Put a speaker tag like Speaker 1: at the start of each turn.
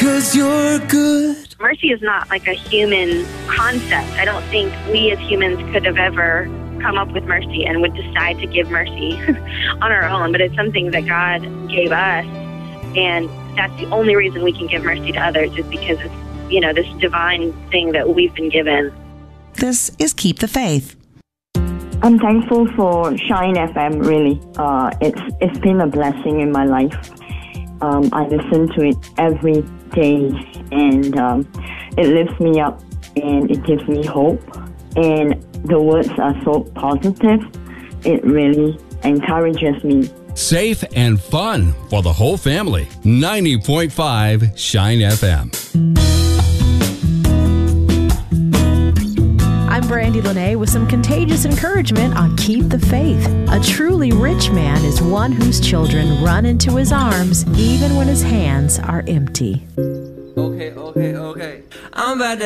Speaker 1: 'cause you're good.
Speaker 2: Mercy is not like a human concept. I don't think we as humans could have ever come up with mercy and would decide to give mercy on our own, but it's something that God gave us, and that's the only reason we can give mercy to others is because it's, this divine thing that we've been given.
Speaker 3: This is Keep the Faith.
Speaker 4: I'm thankful for Shine FM, really. It's been a blessing in my life. I listen to it every day, and it lifts me up, and it gives me hope. And the words are so positive. It really encourages me.
Speaker 5: Safe and fun for the whole family. 90.5 Shine FM.
Speaker 6: I'm Brandy Lene with some contagious encouragement on Keep the Faith. A truly rich man is one whose children run into his arms even when his hands are empty.
Speaker 1: Okay. I'm about to